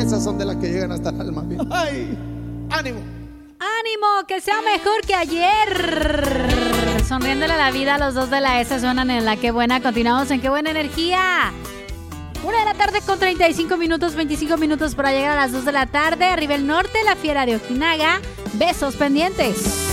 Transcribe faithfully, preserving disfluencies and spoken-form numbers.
esas son de las que llegan hasta el alma. ¡Ay! ¡Ánimo! ¡Ánimo! ¡Que sea mejor que ayer! Sonriéndole a la vida, los dos de la S suenan en la Qué Buena. Continuamos en Qué Buena Energía. Una de la tarde con treinta y cinco minutos, veinticinco minutos para llegar a las dos de la tarde. Arriba el norte, la Fiera de Ojinaga. Besos pendientes.